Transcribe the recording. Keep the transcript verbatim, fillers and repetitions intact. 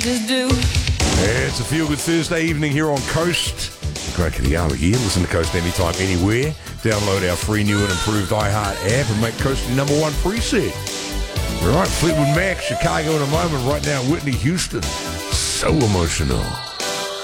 Just do. It's a feel-good Thursday evening here on Coast. Greg Kiyama here. Listen to Coast anytime, anywhere. Download our free new and improved iHeart app and make Coast your number one preset. All right, Fleetwood Mac, Chicago in a moment. Right now, Whitney Houston. So emotional.